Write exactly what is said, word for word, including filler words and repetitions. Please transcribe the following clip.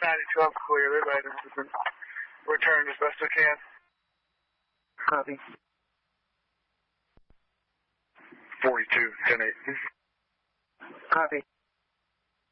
ninety-two, I'm clear. They're ready to return as best I can. Copy. forty-two, ten eight. Copy.